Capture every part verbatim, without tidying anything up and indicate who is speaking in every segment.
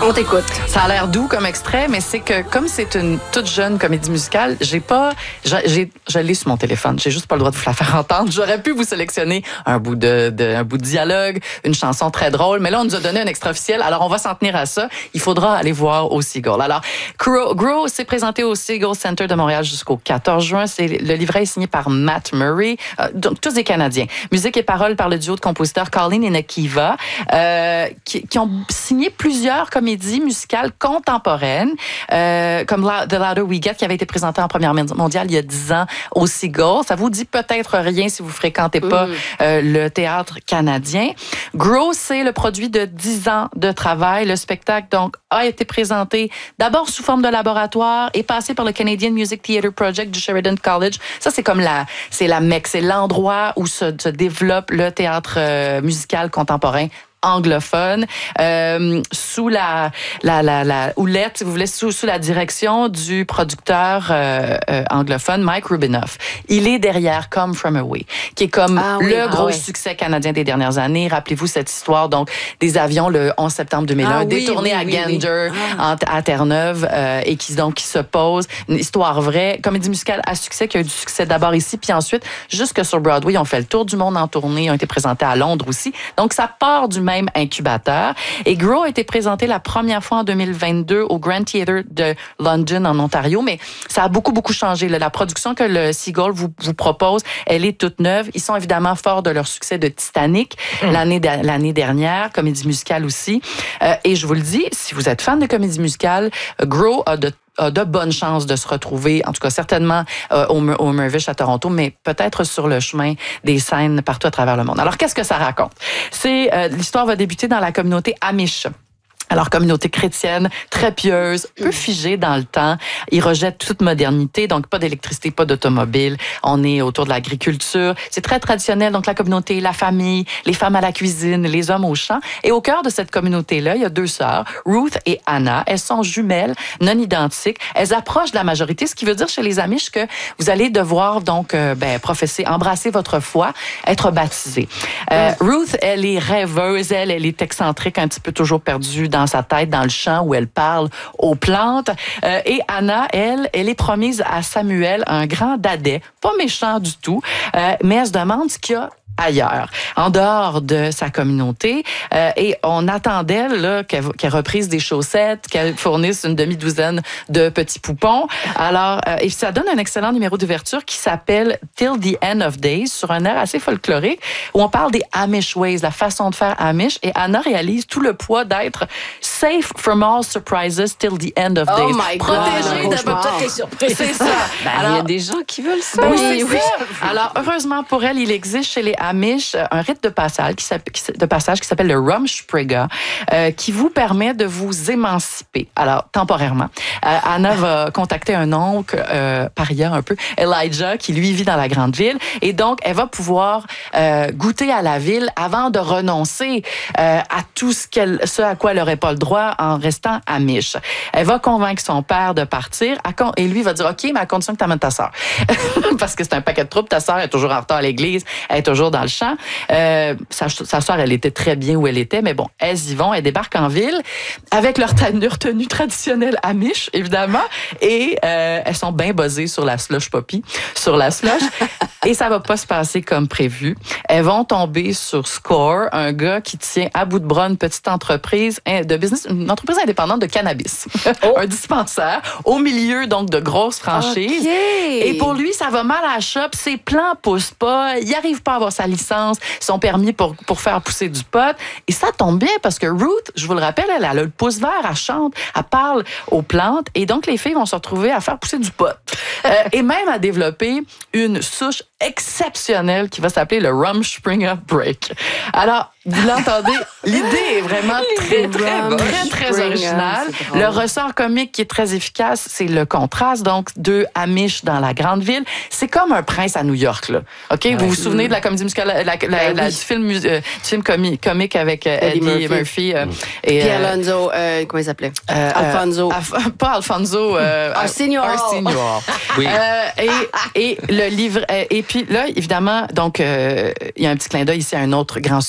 Speaker 1: On t'écoute.
Speaker 2: Ça a l'air doux comme extrait, mais c'est que comme c'est une toute jeune comédie musicale, j'ai pas, j'ai, j'ai, je l'ai sur mon téléphone. J'ai juste pas le droit de vous la faire entendre. J'aurais pu vous sélectionner un bout de, de, un bout de dialogue, une chanson très drôle, mais là on nous a donné un extrait officiel. Alors on va s'en tenir à ça. Il faudra aller voir au Seagull. Alors Grow, Grow s'est présenté au Seagull Center de Montréal jusqu'au quatorze juin. C'est le livret est signé par Matt Murray, euh, donc tous des Canadiens. Musique et paroles par le duo de compositeurs Colleen et Nakiva, euh, qui, qui ont signé plusieurs comédies musicales contemporaines, euh, comme The Louder We Get, qui avait été présentée en première mondiale il y a dix ans au Seagull. Ça vous dit peut-être rien si vous fréquentez pas mm. euh, le théâtre canadien. Grow, c'est le produit de dix ans de travail. Le spectacle, donc, a été présenté d'abord sous forme de laboratoire et passé par le Canadian Music Theatre Project du Sheridan College. Ça, c'est comme la, c'est la mecque, c'est l'endroit où se, se développe le théâtre euh, musical contemporain anglophone, euh, sous la, la, la, la houlette, si vous voulez, sous, sous la direction du producteur euh, euh, anglophone Mike Rubinoff. Il est derrière Come From Away, qui est comme ah oui, le ah gros oui. succès canadien des dernières années. Rappelez-vous cette histoire, donc, des avions le onze septembre deux mille un, ah oui, détournés oui, à oui, Gander, oui. Ah. En, à Terre-Neuve, euh, et qui, donc, qui se pose. Une histoire vraie, comédie musicale à succès, qui a eu du succès d'abord ici, puis ensuite, jusque sur Broadway, ils ont fait le tour du monde en tournée, ils ont été présentés à Londres aussi. Donc, ça part du même incubateur. Et Grow a été présenté la première fois en deux mille vingt-deux au Grand Theatre de London, en Ontario, mais ça a beaucoup, beaucoup changé. La production que le Seagull vous, vous propose, elle est toute neuve. Ils sont évidemment forts de leur succès de Titanic mmh. l'année, l'année dernière, comédie musicale aussi. Euh, et je vous le dis, si vous êtes fan de comédie musicale, Grow a de a de bonnes chances de se retrouver, en tout cas certainement euh, au, au Mirvish à Toronto, mais peut-être sur le chemin des scènes partout à travers le monde. Alors, qu'est-ce que ça raconte? C'est euh, l'histoire va débuter dans la communauté Amish. Alors, communauté chrétienne, très pieuse, peu figée dans le temps. Ils rejettent toute modernité, donc pas d'électricité, pas d'automobile. On est autour de l'agriculture. C'est très traditionnel, donc la communauté, la famille, les femmes à la cuisine, les hommes au champ. Et au cœur de cette communauté-là, il y a deux sœurs, Ruth et Anna. Elles sont jumelles, non identiques. Elles approchent de la majorité, ce qui veut dire chez les Amish que vous allez devoir donc euh, ben, professer, embrasser votre foi, être baptisée. Euh, Ruth, elle est rêveuse, elle, elle est excentrique, un petit peu toujours perdue dans dans sa tête, dans le champ où elle parle aux plantes. Euh, et Anna, elle, elle est promise à Samuel, un grand dadais, pas méchant du tout, euh, mais elle se demande ce qu'il y a ailleurs, en dehors de sa communauté. Euh, et on attend d'elle là, qu'elle, qu'elle reprise des chaussettes, qu'elle fournisse une demi-douzaine de petits poupons. Alors, euh, et ça donne un excellent numéro d'ouverture qui s'appelle Till the End of Days, sur un air assez folklorique, où on parle des Amish ways, la façon de faire Amish. Et Anna réalise tout le poids d'être safe from all surprises till the end of days.
Speaker 1: Oh my God! Protégée de toutes les surprises.
Speaker 2: C'est ça.
Speaker 3: Ben, alors, il y a des gens qui veulent ça.
Speaker 2: Ben oui, oui. Alors, heureusement pour elle, il existe chez les Amish un rite de passage qui s'appelle, de passage qui s'appelle le Rumspringa, euh, qui vous permet de vous émanciper. Alors, temporairement. Euh, Anna va contacter un oncle, euh, paria un peu, Elijah, qui lui vit dans la grande ville. Et donc, elle va pouvoir euh, goûter à la ville avant de renoncer euh, à tout ce, qu'elle, ce à quoi elle n'aurait pas le droit en restant Amish. Elle va convaincre son père de partir et lui va dire, OK, mais à condition que tu amènes ta sœur. Parce que c'est un paquet de troubles. Ta sœur est toujours en retard à l'église, elle est toujours dans le champ. Euh, sa, sa sœur, elle était très bien où elle était, mais bon, elles y vont, elles débarquent en ville avec leur tenue, tenue traditionnelle Amish, évidemment, et euh, elles sont bien buzzées sur la slush poppy, sur la slush, et ça va pas se passer comme prévu. Elles vont tomber sur Score, un gars qui tient à bout de bras une petite entreprise de business, une entreprise indépendante de cannabis, oh. un dispensaire, au milieu donc de grosses franchises. Okay. Et pour lui, ça va mal à la shop, ses plans poussent pas, il arrive pas à avoir sa licence, son permis pour, pour faire pousser du pot. Et ça tombe bien parce que Ruth, je vous le rappelle, elle, elle a le pouce vert, elle chante, elle parle aux plantes. Et donc, les filles vont se retrouver à faire pousser du pot. euh, et même à développer une souche exceptionnelle qui va s'appeler le Rumspringa Break. Alors, vous l'entendez, l'idée est vraiment très, très, très, très, très originale. Le ressort comique qui est très efficace, c'est le contraste. Donc, deux Amish dans la grande ville. C'est comme un prince à New York, là. OK? Ouais. Vous vous souvenez de la comédie musicale, la, la, la, la, du film, euh, du film comique, comique avec euh, Eddie, Eddie Murphy. Murphy euh, et,
Speaker 1: Pierre Alonso, euh, comment il s'appelait? Euh, Alfonso.
Speaker 2: Euh, Alf- pas Alfonso. Euh,
Speaker 1: Arsenio.
Speaker 2: Arsenio. Oui. Euh, et, et le livre. Et puis là, évidemment, donc, euh, il y a un petit clin d'œil ici à un autre grand succès de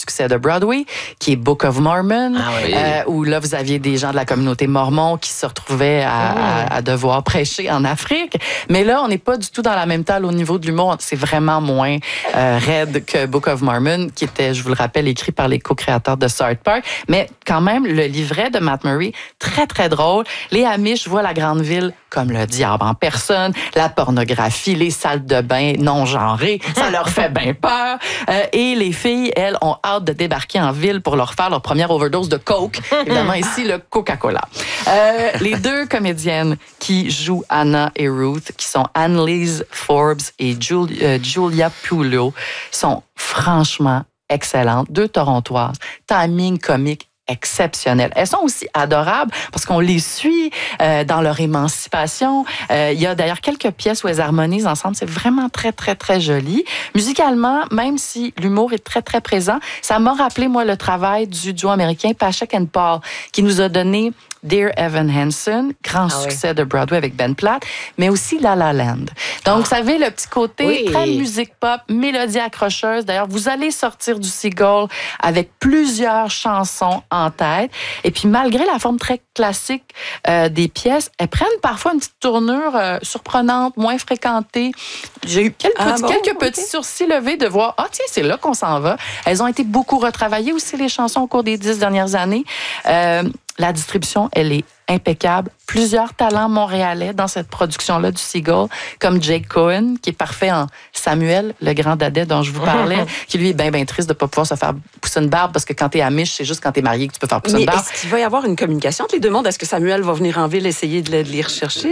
Speaker 2: Broadway, qui est Book of Mormon,
Speaker 4: ah oui.
Speaker 2: euh, où là, vous aviez des gens de la communauté mormon qui se retrouvaient à, oh. à, à devoir prêcher en Afrique. Mais là, on n'est pas du tout dans la même taille au niveau de l'humour. C'est vraiment moins euh, raide que Book of Mormon, qui était, je vous le rappelle, écrit par les co-créateurs de South Park. Mais quand même, le livret de Matt Murray, très, très drôle. Les Amish voient la grande ville comme le diable en personne, la pornographie, les salles de bain non genrées, ça leur fait bien peur. Euh, et les filles, elles, ont hâte de débarquer en ville pour leur faire leur première overdose de coke. Évidemment, ici, le Coca-Cola. Euh, les deux comédiennes qui jouent Anna et Ruth, qui sont Annalise Forbes et Julia, euh, Julia Pulo, sont franchement excellentes. Deux Torontoises. Timing comique exceptionnelles. Elles sont aussi adorables parce qu'on les suit euh, dans leur émancipation. Euh, il y a d'ailleurs quelques pièces où elles harmonisent ensemble. C'est vraiment très, très, très joli. Musicalement, même si l'humour est très, très présent, ça m'a rappelé, moi, le travail du duo américain Pashek and Paul, qui nous a donné Dear Evan Hansen, grand ah succès oui. de Broadway avec Ben Platt, mais aussi La La Land. Donc, ah. vous savez, le petit côté oui. très musique pop, mélodie accrocheuse. D'ailleurs, vous allez sortir du Seagull avec plusieurs chansons en tête. Et puis, malgré la forme très classique euh, des pièces, elles prennent parfois une petite tournure euh, surprenante, moins fréquentée. J'ai eu quelques, ah petits, bon? quelques okay. petits sourcils levés de voir, ah tiens, c'est là qu'on s'en va. Elles ont été beaucoup retravaillées aussi, les chansons, au cours des dix dernières années. Euh, La distribution, elle est impeccable. Plusieurs talents montréalais dans cette production-là du Seagull, comme Jake Cohen, qui est parfait en Samuel, le grand dadais dont je vous parlais, qui lui est bien, bien triste de ne pas pouvoir se faire pousser une barbe, parce que quand t'es amiche, c'est juste quand t'es marié que tu peux faire pousser
Speaker 3: Mais
Speaker 2: une barbe.
Speaker 3: Est-ce qu'il va y avoir une communication entre les deux mondes? Est-ce que Samuel va venir en ville essayer de les rechercher?